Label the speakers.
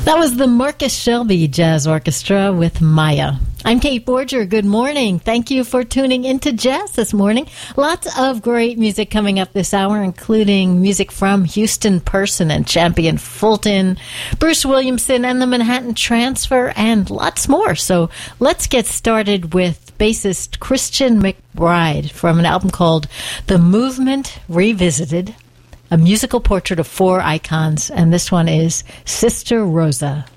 Speaker 1: That was the Marcus Shelby Jazz Orchestra with Maya. I'm Kate Borger. Good morning. Thank you for tuning into Jazz this morning. Lots of great music coming up this hour, including music from Houston Person and Champion Fulton, Bruce Williamson and the Manhattan Transfer, and lots more. So let's get started with bassist Christian McBride from an album called The Movement Revisited, a musical portrait of four icons, and this one is Sister Rosa.